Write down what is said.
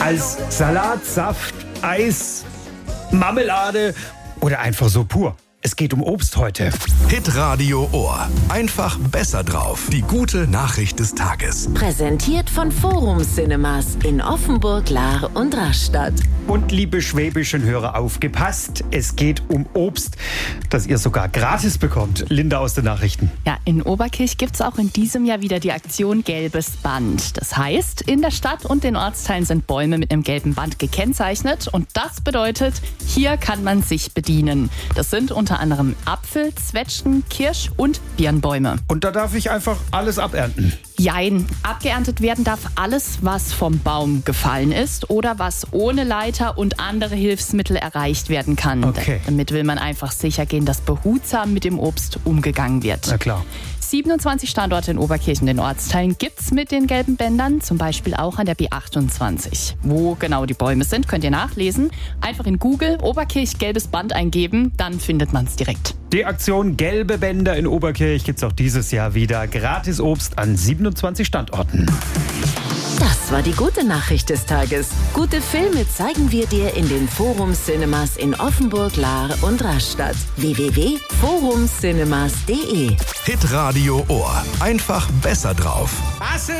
Als Salat, Saft, Eis, Marmelade oder einfach so pur. Es geht um Obst heute. Hitradio Ohr. Einfach besser drauf. Die gute Nachricht des Tages. Präsentiert von Forum Cinemas in Offenburg, Lahr und Rastatt. Und liebe schwäbischen Hörer, aufgepasst. Es geht um Obst, das ihr sogar gratis bekommt. Linda aus den Nachrichten. Ja, in Oberkirch gibt es auch in diesem Jahr wieder die Aktion Gelbes Band. Das heißt, in der Stadt und den Ortsteilen sind Bäume mit einem gelben Band gekennzeichnet. Und das bedeutet, hier kann man sich bedienen. Das sind unter anderem Apfel, Zwetschgen, Kirsch- und Birnbäume. Und da darf ich einfach alles abernten. Jein, abgeerntet werden darf alles, was vom Baum gefallen ist oder was ohne Leiter und andere Hilfsmittel erreicht werden kann. Okay. Damit will man einfach sicher gehen, dass behutsam mit dem Obst umgegangen wird. Na klar. 27 Standorte in Oberkirch und den Ortsteilen gibt's mit den gelben Bändern, zum Beispiel auch an der B28. Wo genau die Bäume sind, könnt ihr nachlesen. Einfach in Google Oberkirch gelbes Band eingeben, dann findet man's direkt. Die Aktion Gelbe Bänder in Oberkirch gibt's auch dieses Jahr wieder. Gratis Obst an 27 Standorten. Das war die gute Nachricht des Tages. Gute Filme zeigen wir dir in den Forum Cinemas in Offenburg, Lahr und Rastatt. www.forumcinemas.de Hitradio Ohr. Einfach besser drauf.